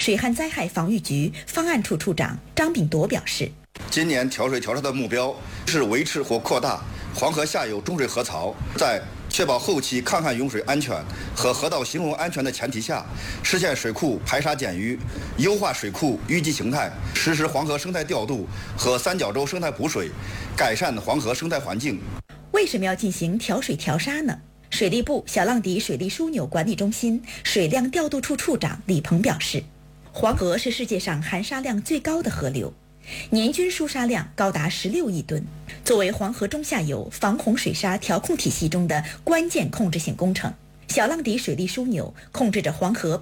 水旱灾害防御局方案处处长张炳铎表示， 今年调水调沙的目标是维持或扩大黄河下游中水河槽，在确保后期抗旱用水安全和河道行容安全的前提下，实现水库排沙减淤，优化水库淤积形态，实施黄河生态调度和三角洲生态补水，改善黄河生态环境。 为什么要进行调水调沙呢？水利部小浪底水利枢纽管理中心水量调度处处长李鹏表示，黄河是世界上含沙量最高的河流，年均输沙量高达16亿吨。作为黄河中下游防洪水沙调控体系中的关键控制性工程，小浪底水利枢纽控制着黄河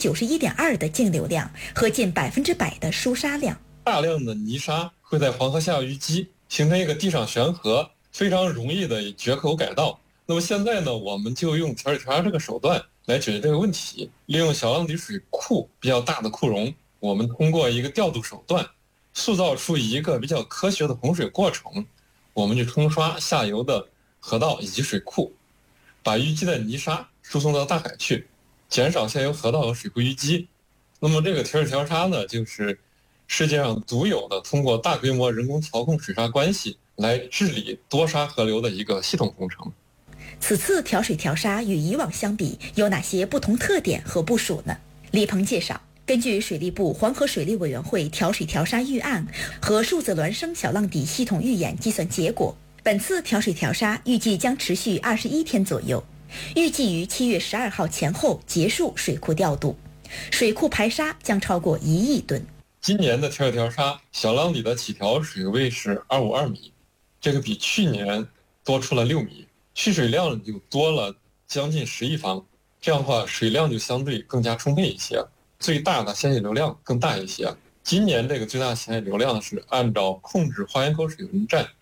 91.2%的净流量和近100%的输沙量。 大量的泥沙会在黄河下游淤积，形成一个地上悬河，非常容易的决口改道。那么现在呢，我们就用调水调沙这个手段来解决这个问题，利用小浪底水库比较大的库容，我们通过一个调度手段，塑造出一个比较科学的洪水过程，我们去冲刷下游的河道以及水库，把淤积的泥沙输送到大海去，减少下游河道和水库淤积。那么这个调水调沙呢，就是世界上独有的通过大规模人工调控水沙关系来治理多沙河流的一个系统工程。 此次调水调沙与以往相比有哪些不同特点和部署呢？李鹏介绍，根据水利部黄河水利委员会调水调沙预案和数字孪生小浪底系统预演计算结果，本次调水调沙预计将持续21天左右，预计于7月12号前后结束水库调度，水库排沙将超过1亿吨。 今年的调水调沙小浪底的起调水位是252米，这个比去年多出了6米，蓄水量就多了将近10亿方，这样的话水量就相对更加充沛一些，最大的鲜水流量更大一些。今年这个最大鲜水流量是按照控制花园口水文站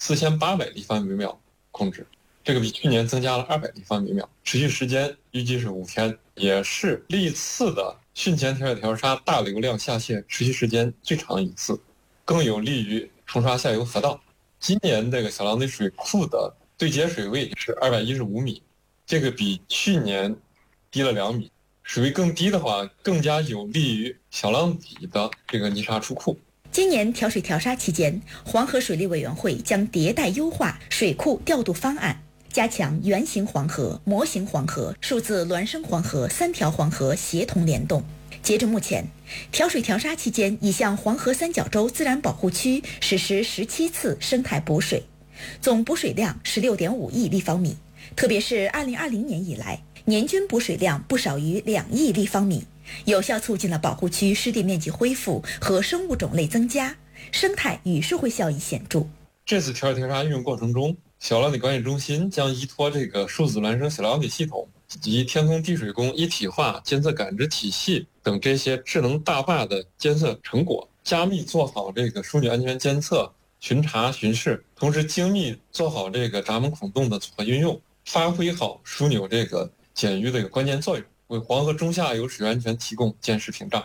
4800立方米每秒控制，这个比去年增加了200立方米每秒，持续时间预计是5天，也是历次的汛前调水调沙大流量下泄持续时间最长一次，更有利于冲刷下游河道。今年这个小浪底水库的对接水位是215米，这个比去年低了2米，水位更低的话，更加有利于小浪底的这个泥沙出库。 今年调水调沙期间，黄河水利委员会将迭代优化水库调度方案，加强圆形黄河、模型黄河、数字孪生黄河3条黄河协同联动。截至目前，调水调沙期间已向黄河三角洲自然保护区实施17次生态补水，总补水量16.5亿立方米，特别是2020年以来，年均补水量不少于2亿立方米，有效促进了保护区湿地面积恢复和生物种类增加，生态与社会效益显著。 这次调水调沙运用过程中，小浪底管理中心将依托这个数字孪生小浪底系统以及天空地水工一体化监测感知体系等这些智能大坝的监测成果，加密做好这个枢纽安全监测、巡查巡视，同时精密做好这个闸门孔洞的组合运用，发挥好枢纽这个减淤的一个关键作用，为黄河中下游水安全提供坚实屏障。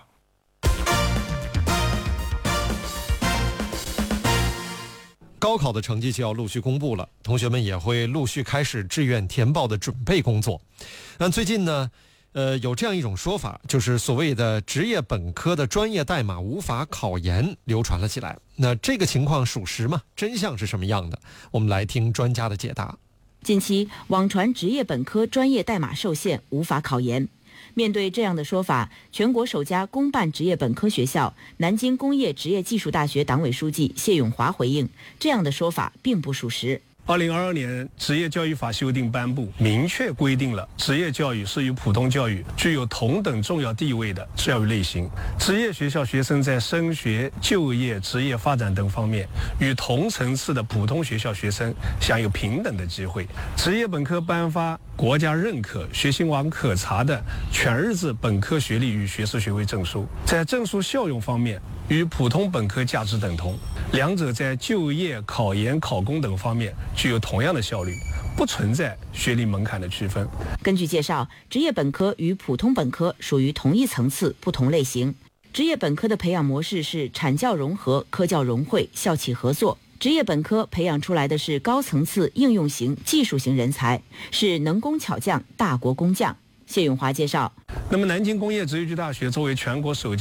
高考的成绩就要陆续公布了，同学们也会陆续开始志愿填报的准备工作。那最近呢，有这样一种说法，就是所谓的职业本科的专业代码无法考研流传了起来。那这个情况属实吗？真相是什么样的？我们来听专家的解答。 近期网传职业本科专业代码受限，无法考研。面对这样的说法，全国首家公办职业本科学校南京工业职业技术大学党委书记谢永华回应，这样的说法并不属实。 2022年职业教育法修订颁布，明确规定了职业教育是与普通教育具有同等重要地位的教育类型。职业学校学生在升学、就业、职业发展等方面，与同层次的普通学校学生享有平等的机会。职业本科颁发国家认可、学信网可查的全日制本科学历与学士学位证书，在证书效用方面与普通本科价值等同，两者在就业、考研、考公等方面具有同样的效率，不存在学历门槛的区分。 根据介绍，职业本科与普通本科属于同一层次、不同类型。职业本科的培养模式是产教融合、科教融汇、校企合作。职业本科培养出来的是高层次应用型、技术型人才，是能工巧匠、大国工匠。谢永华介绍， 那么南京工业职业技术大学作为全国首家